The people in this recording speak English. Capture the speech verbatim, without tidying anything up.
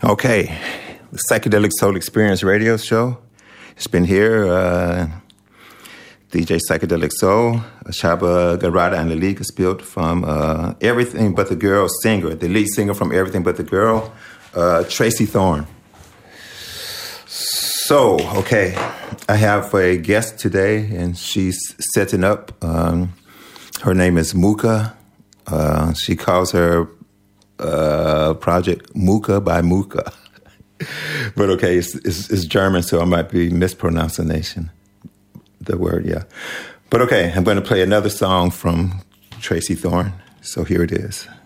Okay, the Psychedelic Soul Experience radio show. It's been here. Uh, D J Psychedelic Soul, Shaba Garada and Lalik is built from uh, Everything But the Girl singer, the lead singer from Everything But the Girl, uh, Tracy Thorn. So, okay, I have a guest today, and she's setting up. Um, her name is Muka. Uh, she calls her uh, project Muka by Muka. But okay, it's, it's, it's German, so I might be mispronouncing the word, yeah. But okay, I'm going to play another song from Tracy Thorn. So here it is.